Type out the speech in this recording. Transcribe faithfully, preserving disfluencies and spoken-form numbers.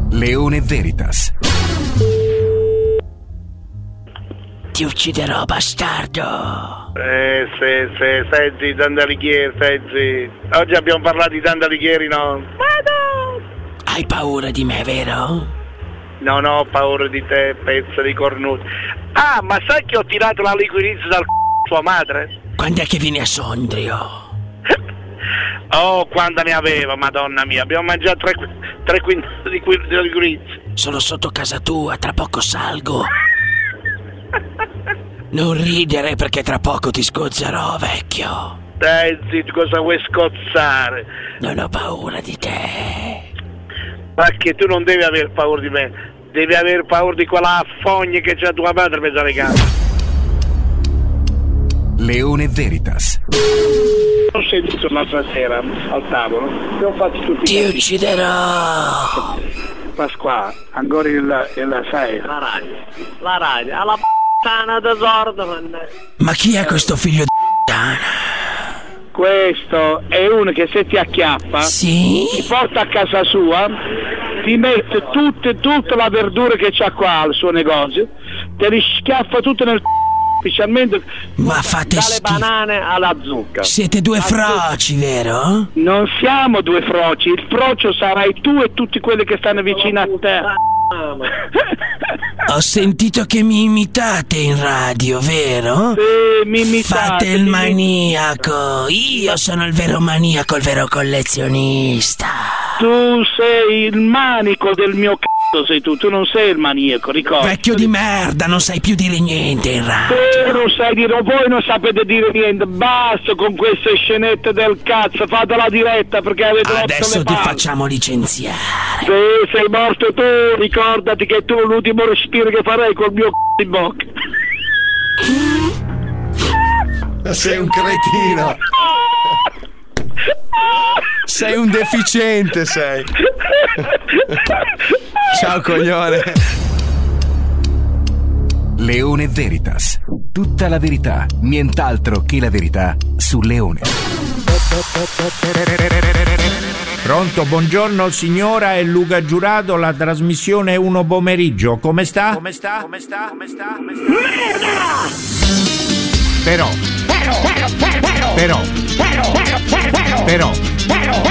Leone Veritas. Ti ucciderò, bastardo. Eh, sì, sì, stai zitto, Andalighieri, stai zitto. Oggi abbiamo parlato di Andalighieri, no? Vado! Hai paura di me, vero? No, no, ho paura di te, pezzo di cornuto. Ah, ma sai che ho tirato la liquirizia dal c***o tua madre? Quando è che vieni a Sondrio? Oh, quanta ne aveva, madonna mia. Abbiamo mangiato tre, tre quintali di, qui- di liquirizia. Sono sotto casa tua, tra poco salgo. Non ridere perché tra poco ti sgozzerò, vecchio. Dai, zitto, cosa vuoi scozzare? Non ho paura di te. Ma che tu non devi aver paura di me, devi aver paura di quella fogna che c'ha tua madre per dare casa. Leone Veritas. Ho sentito l'altra sera al tavolo, abbiamo fatto tutti. Ti ucciderò. Pasquale, ancora il, il sai. La radio, la radio, alla p***ana da sordo, man. Ma chi è questo figlio di p***ana? Questo è uno che se ti acchiappa, sì? ti porta a casa sua, ti mette tutte, tutta la verdura che c'ha qua al suo negozio, te li schiaffa tutto nel c***o, specialmente ma fate dalle schifo. banane alla zucca. Siete due froci, vero? Non siamo due froci, il frocio sarai tu e tutti quelli che stanno vicino a te. Ho sentito che mi imitate in radio, vero? Sì, mi imitate. Fate il mi- maniaco. Io sono il vero maniaco, il vero collezionista. Tu sei il manico del mio c***o, sei tu, tu non sei il maniaco, ricorda. Vecchio di merda, non sai più dire niente in radio. Te non sai dire, voi non sapete dire niente, basta con queste scenette del cazzo, fate la diretta perché avete rotto Adesso le ti palle. facciamo licenziare. Sì, sei morto tu, ricordati che tu l'ultimo respiro che farei col mio c***o in bocca. Sei un cretino. Sei un deficiente, sei. Ciao coglione. Leone Veritas. Tutta la verità, nient'altro che la verità su Leone. Pronto, buongiorno signora e Luca Giurato, la trasmissione è uno pomeriggio. Come sta? Come sta? Come sta? Come sta? Come sta? Però. Però. Però. Però. Però.